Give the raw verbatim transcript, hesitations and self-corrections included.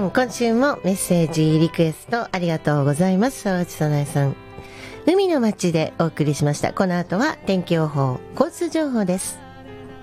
ん、今週もメッセージリクエストありがとうございます。沢内さなえさん。海の街でお送りしました。この後は天気予報、交通情報です。